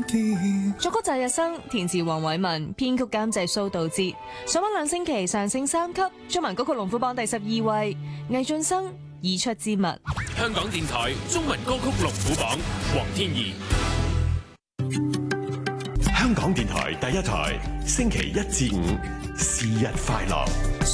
作曲澤日生，填詞黃偉文，編曲監製蘇道哲。上溫2星期上升3級，中文歌曲龍虎榜第12位。魏浚笙已出之物。 香港電台中文歌曲龍虎榜，黃天怡。 香港電台第一台，星期1至5，是日快樂。